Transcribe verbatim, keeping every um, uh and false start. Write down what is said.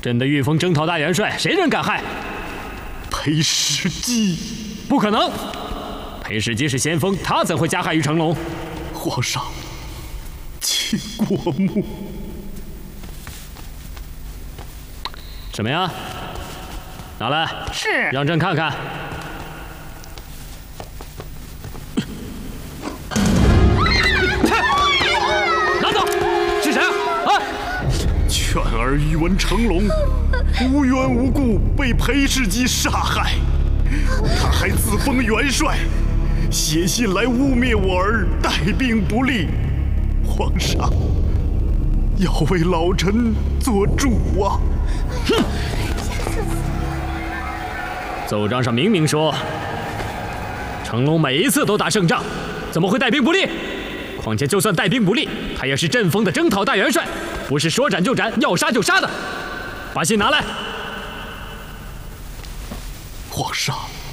朕的御风征讨大元帅，谁人敢害？ 裴世基， 不可能！裴世基是先锋，他怎会加害于成龙？ 皇上，请过目。 什么呀？拿来。 是。 让朕看看。拿走！是谁啊？啊！ 犬儿欲闻成龙无缘无故被裴世基杀害，他还自封元帅，写信来污蔑我儿带兵不利。皇上要为老臣做主啊！ 哼！奏章上明明说，成龙每一次都打胜仗，怎么会带兵不利？况且就算带兵不利，他也是朕封的征讨大元帅，不是说斩就斩、要杀就杀的。把信拿来。 皇上。